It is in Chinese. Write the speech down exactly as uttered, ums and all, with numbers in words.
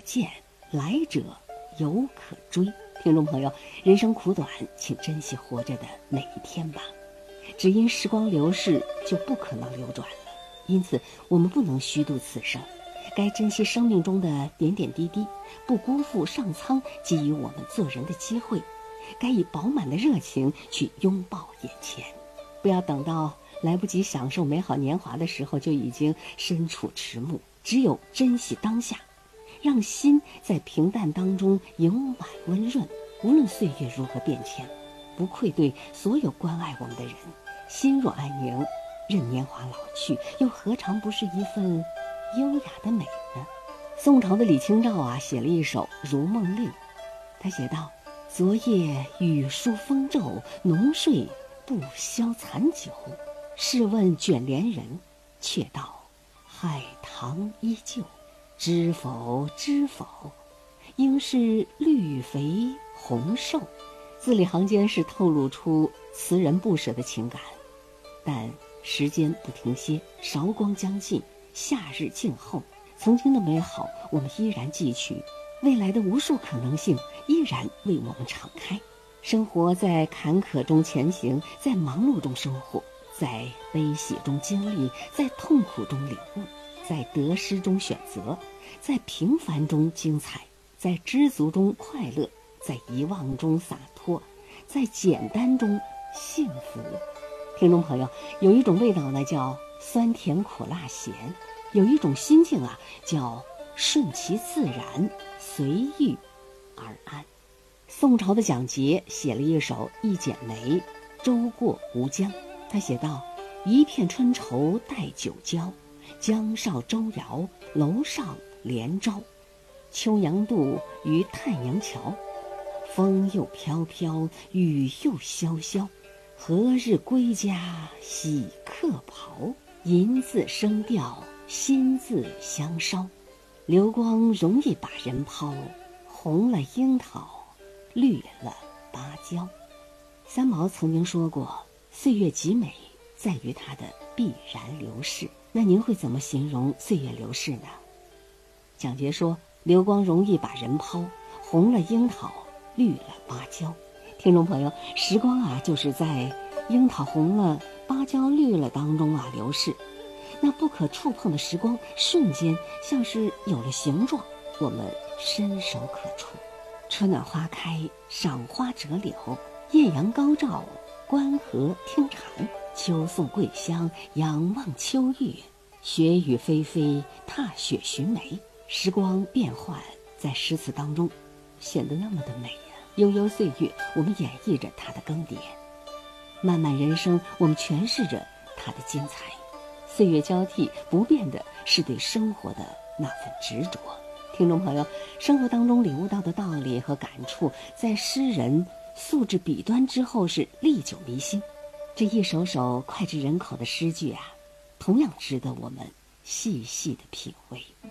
见，来者犹可追。听众朋友，人生苦短，请珍惜活着的每一天吧。只因时光流逝，就不可能流转了。因此，我们不能虚度此生，该珍惜生命中的点点滴滴，不辜负上苍给予我们做人的机会。该以饱满的热情去拥抱眼前，不要等到来不及享受美好年华的时候，就已经身处迟暮。只有珍惜当下，让心在平淡当中盈满温润。无论岁月如何变迁，不愧对所有关爱我们的人。心若安宁，任年华老去，又何尝不是一份优雅的美呢？宋朝的李清照啊，写了一首《如梦令》，他写道：昨夜雨疏风骤，浓睡不消残酒。试问卷帘人，却道海棠依旧。知否知否，应是绿肥红瘦。字里行间是透露出词人不舍的情感。但时间不停歇，韶光将尽，夏日静候，曾经的美好我们依然记取，未来的无数可能性依然为我们敞开。生活在坎坷中前行，在忙碌中生活，在悲喜中经历，在痛苦中领悟，在得失中选择，在平凡中精彩，在知足中快乐，在遗忘中洒脱，在简单中幸福。听众朋友，有一种味道呢叫酸甜苦辣咸，有一种心境啊叫顺其自然，随遇而安。宋朝的蒋捷写了一首《一剪梅·舟过吴江》，他写道：一片春愁待酒浇，江上舟摇，楼上连招。秋阳渡于探阳桥，风又飘飘，雨又潇潇。何日归家洗客袍？银字声调，心字相烧。流光容易把人抛，红了樱桃，绿了芭蕉。三毛曾经说过，岁月极美，在于它的必然流逝。那您会怎么形容岁月流逝呢？蒋捷说，流光容易把人抛，红了樱桃，绿了芭蕉。听众朋友，时光啊，就是在樱桃红了，芭蕉绿了当中啊流逝。那不可触碰的时光，瞬间像是有了形状，我们伸手可触。春暖花开，赏花折柳，艳阳高照，观河听蝉。秋送桂香，仰望秋月。雪雨霏霏，踏雪寻梅。时光变幻，在诗词当中显得那么的美呀、啊！悠悠岁月，我们演绎着它的更迭；漫漫人生，我们诠释着它的精彩。岁月交替，不变的是对生活的那份执着。听众朋友，生活当中领悟到的道理和感触，在诗人诉至笔端之后是历久弥新。这一首首脍炙人口的诗句啊，同样值得我们细细的品味。